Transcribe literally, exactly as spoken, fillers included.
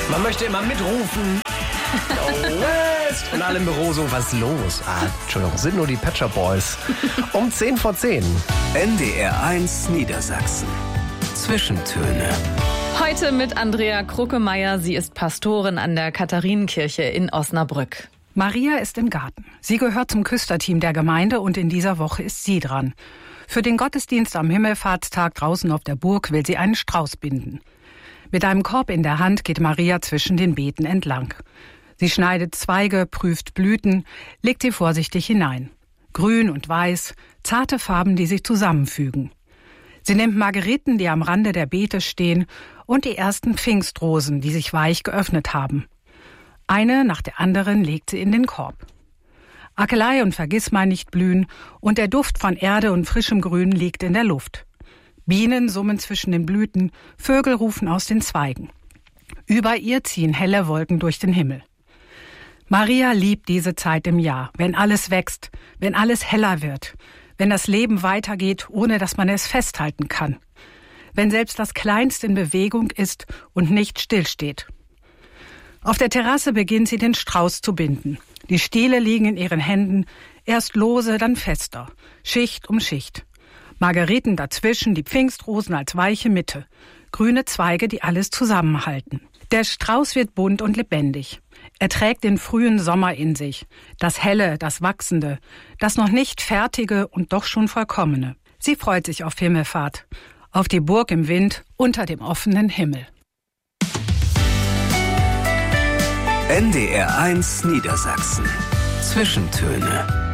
Man möchte immer mitrufen. Go West! Und alle im Büro so, was ist los? Ah, Entschuldigung, sind nur die Pet Shop Boys. Um zehn vor zehn. N D R eins Niedersachsen. Zwischentöne. Heute mit Andrea Kruckemeyer. Sie ist Pastorin an der Katharinenkirche in Osnabrück. Maria ist im Garten. Sie gehört zum Küsterteam der Gemeinde und in dieser Woche ist sie dran. Für den Gottesdienst am Himmelfahrtstag draußen auf der Burg will sie einen Strauß binden. Mit einem Korb in der Hand geht Maria zwischen den Beeten entlang. Sie schneidet Zweige, prüft Blüten, legt sie vorsichtig hinein. Grün und weiß, zarte Farben, die sich zusammenfügen. Sie nimmt Margeriten, die am Rande der Beete stehen, und die ersten Pfingstrosen, die sich weich geöffnet haben. Eine nach der anderen legt sie in den Korb. Akelei und Vergissmeinnicht blühen und der Duft von Erde und frischem Grün liegt in der Luft. Bienen summen zwischen den Blüten, Vögel rufen aus den Zweigen. Über ihr ziehen helle Wolken durch den Himmel. Maria liebt diese Zeit im Jahr, wenn alles wächst, wenn alles heller wird, wenn das Leben weitergeht, ohne dass man es festhalten kann, wenn selbst das Kleinste in Bewegung ist und nicht stillsteht. Auf der Terrasse beginnt sie den Strauß zu binden. Die Stiele liegen in ihren Händen, erst lose, dann fester, Schicht um Schicht. Margeriten dazwischen, die Pfingstrosen als weiche Mitte, grüne Zweige, die alles zusammenhalten. Der Strauß wird bunt und lebendig. Er trägt den frühen Sommer in sich, das Helle, das Wachsende, das noch nicht Fertige und doch schon Vollkommene. Sie freut sich auf Himmelfahrt, auf die Burg im Wind unter dem offenen Himmel. N D R eins Niedersachsen. Zwischentöne.